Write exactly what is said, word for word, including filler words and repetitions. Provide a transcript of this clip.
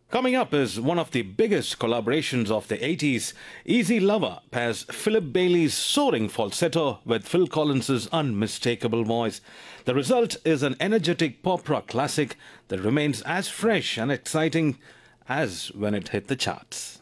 Coming up is one of the biggest collaborations of the eighties. Easy Lover pairs Philip Bailey's soaring falsetto with Phil Collins's unmistakable voice. The result is an energetic pop rock classic that remains as fresh and exciting as when it hit the charts.